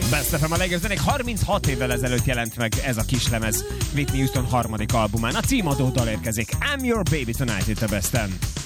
Best FM a legjobb zenék 36 évvel ezelőtt jelent meg ez a kislemez Whitney Houston harmadik albumán. A címadó dal érkezik. I'm Your Baby Tonight itt a Besten.